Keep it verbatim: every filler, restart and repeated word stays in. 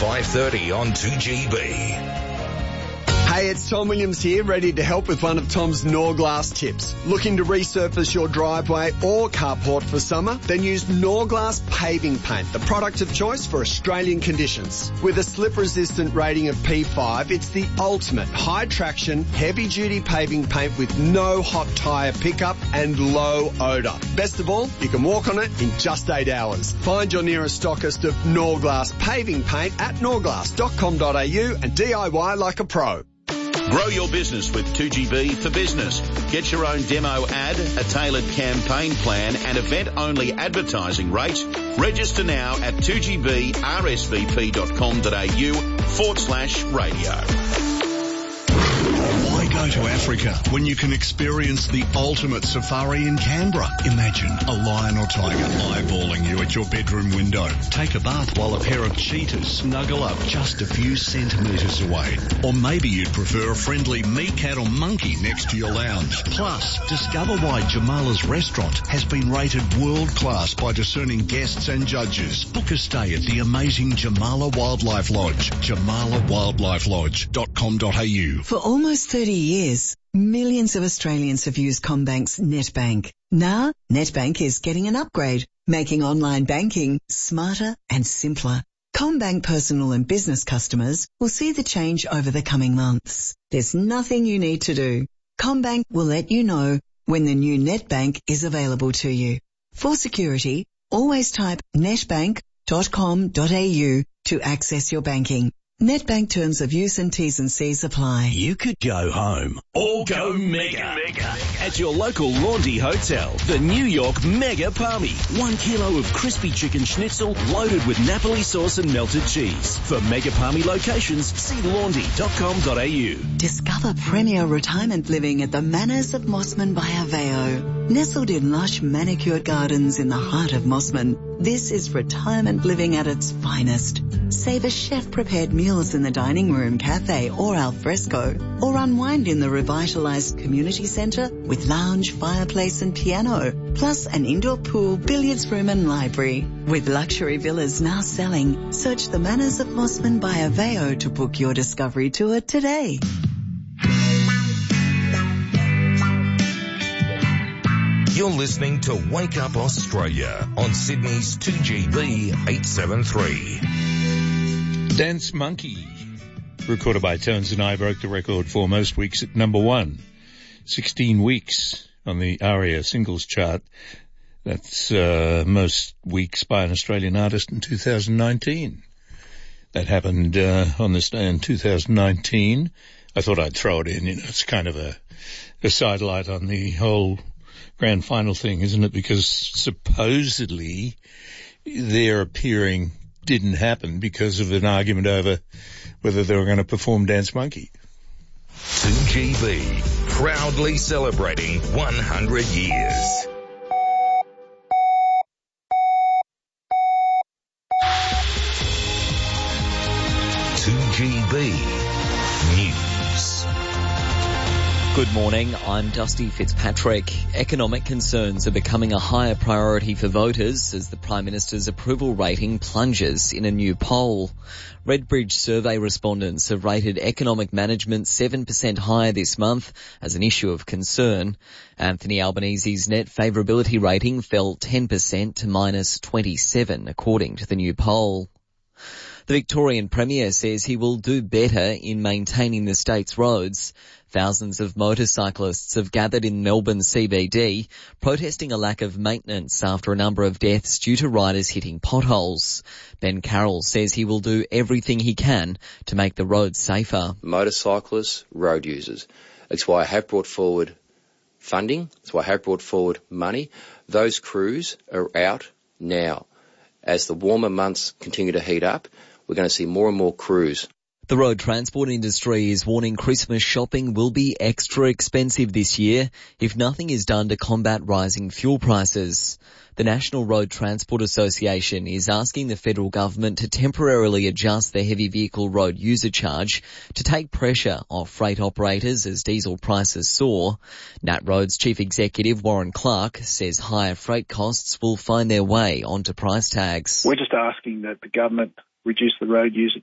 five thirty on two G B. Hey, it's Tom Williams here, ready to help with one of Tom's Norglass tips. Looking to resurface your driveway or carport for summer? Then use Norglass Paving Paint, the product of choice for Australian conditions. With a slip-resistant rating of P five, it's the ultimate high-traction, heavy-duty paving paint with no hot tyre pickup and low odour. Best of all, you can walk on it in just eight hours. Find your nearest stockist of Norglass Paving Paint at norglass dot com dot a u and D I Y like a pro. Grow your business with two G B for Business. Get your own demo ad, a tailored campaign plan and event-only advertising rates. Register now at two G B R S V P dot com dot a u forward slash radio. Why go to Africa when you can experience the ultimate safari in Canberra? Imagine a lion or tiger eyeballing you at your bedroom window. Take a bath while a pair of cheetahs snuggle up just a few centimetres away. Or maybe you'd prefer a friendly meerkat or monkey next to your lounge. Plus, discover why Jamala's restaurant has been rated world class by discerning guests and judges. Book a stay at the amazing Jamala Wildlife Lodge. jamala wildlife lodge dot com dot a u. For almost thirty years, millions of Australians have used CommBank's NetBank. Now, NetBank is getting an upgrade, making online banking smarter and simpler. CommBank personal and business customers will see the change over the coming months. There's nothing you need to do. CommBank will let you know when the new NetBank is available to you. For security, always type netbank dot com dot a u to access your banking. NetBank terms of use and T's and C's apply. You could go home or go mega. mega. At your local Laundry Hotel, the New York Mega Palmy. One kilo of crispy chicken schnitzel loaded with Napoli sauce and melted cheese. For Mega Palmy locations, see laundry dot com dot a u. Discover premier retirement living at the Manors of Mossman by Aveo. Nestled in lush manicured gardens in the heart of Mossman, this is retirement living at its finest. Savor chef-prepared meals in the dining room, cafe or al fresco, or unwind in the revitalized community center with lounge, fireplace and piano, plus an indoor pool, billiards room and library. With luxury villas now selling, search the Manors of Mossman by Aveo to book your discovery tour today. You're listening to Wake Up Australia on Sydney's two G B eight seventy-three. Dance Monkey, recorded by Tones and I, broke the record for most weeks at number one. sixteen weeks on the ARIA singles chart. That's uh, most weeks by an Australian artist in two thousand nineteen. That happened uh, on this day in two thousand nineteen. I thought I'd throw it in. You know, it's kind of a, a sidelight on the whole grand final thing, isn't it? Because supposedly their appearing didn't happen because of an argument over whether they were going to perform Dance Monkey. two G B, proudly celebrating one hundred years. two G B News. Good morning, I'm Dusty Fitzpatrick. Economic concerns are becoming a higher priority for voters as the Prime Minister's approval rating plunges in a new poll. Redbridge survey respondents have rated economic management seven percent higher this month as an issue of concern. Anthony Albanese's net favourability rating fell ten percent to minus twenty-seven, according to the new poll. The Victorian Premier says he will do better in maintaining the state's roads. Thousands of motorcyclists have gathered in Melbourne C B D, protesting a lack of maintenance after a number of deaths due to riders hitting potholes. Ben Carroll says he will do everything he can to make the roads safer. Motorcyclists, road users. That's why I have brought forward funding. That's why I have brought forward money. Those crews are out now. As the warmer months continue to heat up, we're going to see more and more crews. The road transport industry is warning Christmas shopping will be extra expensive this year if nothing is done to combat rising fuel prices. The National Road Transport Association is asking the federal government to temporarily adjust the heavy vehicle road user charge to take pressure off freight operators as diesel prices soar. NatRoad's chief executive Warren Clark says higher freight costs will find their way onto price tags. We're just asking that the government reduce the road user